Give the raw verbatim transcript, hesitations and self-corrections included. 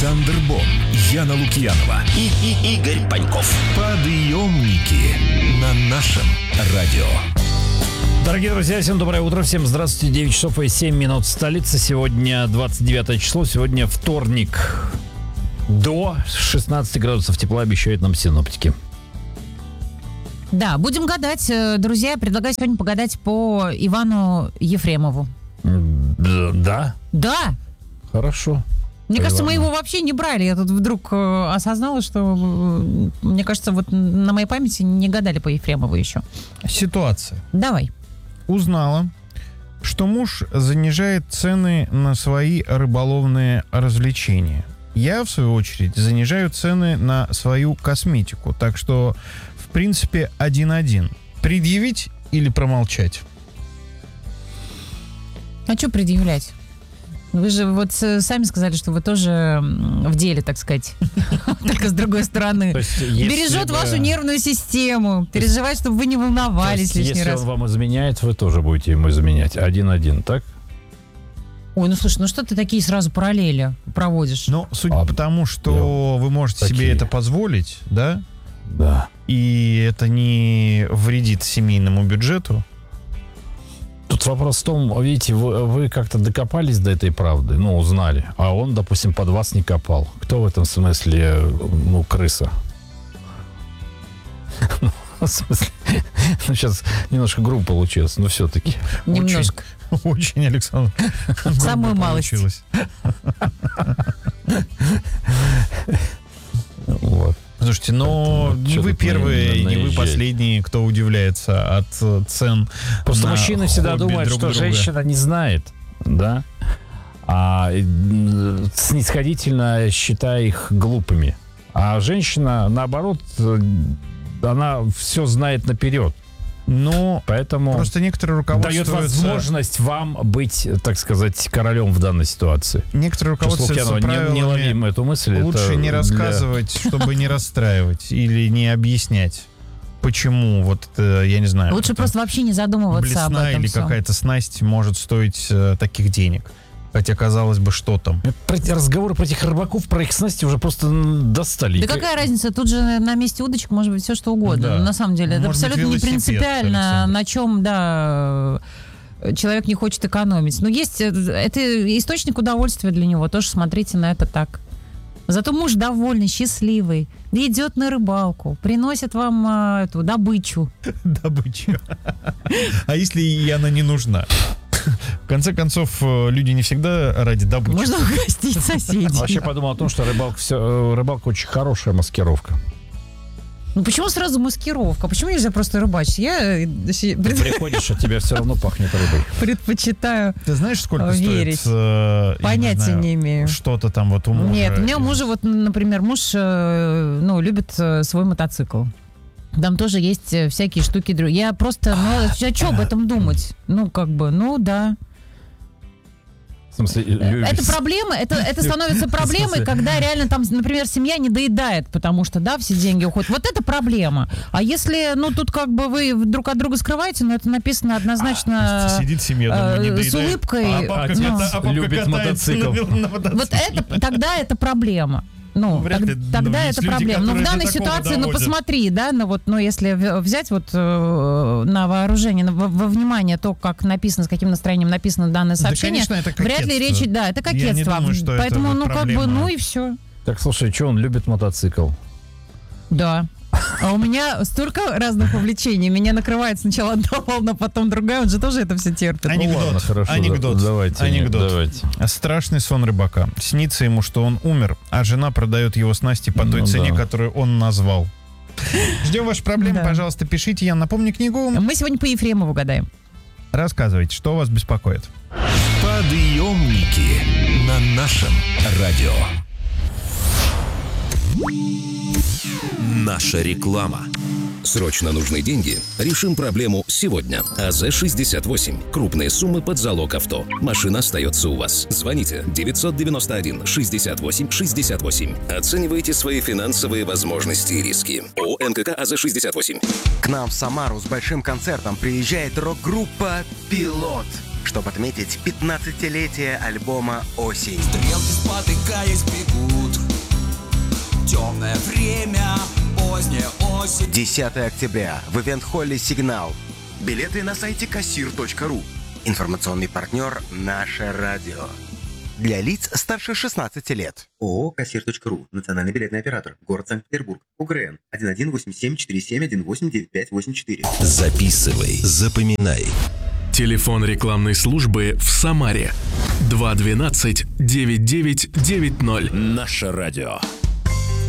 Александр Бон, Яна Лукьянова и, и Игорь Паньков. Подъемники на нашем радио. Дорогие друзья, всем доброе утро, всем здравствуйте. девять часов и семь минут в столице. Сегодня двадцать девятое число, сегодня вторник. До шестнадцати градусов тепла обещают нам синоптики. Да, будем гадать, друзья. Предлагаю сегодня погадать по Ивану Ефремову. Да? Да. Хорошо. Мне по кажется, Ивану. мы его вообще не брали. Я тут вдруг э, осознала, что, э, мне кажется, вот на моей памяти не гадали по Ефремову еще. Ситуация. Давай. Узнала, что муж занижает цены на свои рыболовные развлечения. Я, в свою очередь, занижаю цены на свою косметику. Так что, в принципе, один-один. Предъявить или промолчать? А что предъявлять? Вы же вот сами сказали, что вы тоже в деле, так сказать. Только с другой стороны. Бережет вашу нервную систему. Переживает, чтобы вы не волновались лишний раз. Если он вам изменяет, вы тоже будете ему изменять. Один-один, так? Ой, ну слушай, ну что ты такие сразу параллели проводишь? Ну, судя А, по тому, что вы можете такие. себе это позволить, да? Да. И это не вредит семейному бюджету. Тут вопрос в том, видите, вы, вы как-то докопались до этой правды, ну, узнали, а он, допустим, под вас не копал. Кто в этом смысле, ну, крыса? В смысле, ну, сейчас немножко грубо получилось, но все-таки. Немножко. Очень, очень, Александр. Самую малость. Вот. Слушайте, но Вот, не вы тут первые, на- не вы наезжать. последние, кто удивляется от э, цен. Просто на мужчины всегда хобби думают, друг что друга. женщина не знает, да, а м, снисходительно считая их глупыми. А женщина, наоборот, э, она все знает наперед. Но Поэтому просто некоторые дает руководствуются... возможность вам быть, так сказать, королем в данной ситуации. Некоторые Что, руководствуются Лукьянова, не, не ловим правилами эту мысль. лучше это не для- рассказывать, чтобы не расстраивать или не объяснять, почему вот это, я не знаю. Лучше это просто вообще не задумываться об блесна этом или всем. какая-то снасть может стоить э, таких денег. Хотя, казалось бы, что там. Про эти разговоры про этих рыбаков, про их снасти уже просто м, достали. Да какая разница? Тут же на месте удочек может быть все, что угодно. Да. На самом деле, это Может быть, абсолютно не велосипед, принципиально, Александр. на чем, да, человек не хочет экономить. Но есть, э, это источник удовольствия для него, тоже смотрите на это так. Зато муж довольный, счастливый, идет на рыбалку, приносит вам а, эту добычу. Добычу. А если и она не нужна? В конце концов, э, люди не всегда ради добычи. Можно угостить соседей. Вообще подумал о том, что рыбалка, все, э, рыбалка очень хорошая маскировка. Ну почему сразу маскировка? Почему нельзя просто рыбачить? Я э, Ты пред- приходишь, от тебя все равно пахнет рыбой. предпочитаю. Ты знаешь, сколько Верить. стоит? э, я Понятия знаю, не имею. Что-то там вот у мужа. Нет, у меня у мужа, вот, например, муж, э, ну, любит э, свой мотоцикл. Там тоже есть э, всякие штуки. дру- Я просто, ну, а что об этом думать? Ну, как бы, ну, да. В смысле, любишь? Это проблема, это, это становится проблемой, смысле? когда реально там, например, семья не доедает, потому что, да, все деньги уходят. Вот это проблема. А если, ну, тут как бы вы друг от друга скрываете, но это написано однозначно Сидит семья, дома, не э, доедает. с улыбкой. А папка, ну, ката- а папка любит катается мотоцикл. на- на мотоцикле. Вот это, тогда это проблема. Ну, Вряд так- ли, ну, тогда есть это люди, проблема. Но в которые до данной такого ситуации, ну, доводят. посмотри, да, ну, вот, ну, если в- взять вот э, на вооружение, на- во, во внимание то, как написано, с каким настроением написано данное Да, сообщение, конечно, это вряд ли кокетство. речь, да, это Я не кокетство. думаю, что это Поэтому, вот ну, как бы, проблема. ну и все. Так, слушай, что он любит мотоцикл? Да. А у меня столько разных увлечений. Меня накрывает сначала одна волна, потом другая. Он же тоже это все терпит. Анекдот. Ладно, хорошо, Анекдот. да- давайте, Анекдот. давайте. Страшный сон рыбака. Снится ему, что он умер, а жена продает его снасти по той Ну цене, да. которую он назвал. Ждем ваши проблемы, Да. пожалуйста, пишите. Я напомню книгу. Мы сегодня по Ефремову гадаем. Рассказывайте, что вас беспокоит. Подъемники на нашем радио. Наша реклама. Срочно нужны деньги? Решим проблему сегодня. АЗ шестьдесят восемь. Крупные суммы под залог авто. Машина остается у вас. Звоните девятьсот девяносто один шестьдесят восемь шестьдесят восемь. Оценивайте свои финансовые возможности и риски. ООО НКК АЗ шестьдесят восемь. К нам в Самару с большим концертом приезжает рок-группа «Пилот», чтобы отметить пятнадцатилетие альбома «Осень». Стрелки, спотыкаясь, бегут. темное время, поздняя осень. десятого октября в ивент-холле «Сигнал». Билеты на сайте кассир точка ру. Информационный партнер «Наше радио». Для лиц старше шестнадцати лет. ООО «Кассир точка ру». Национальный билетный оператор. Город Санкт-Петербург. УГРН один один восемь семь четыре семь один восемь девять пять восемь четыре. Записывай, запоминай. Телефон рекламной службы в Самаре. два двенадцать девять девять девять ноль. Наше радио.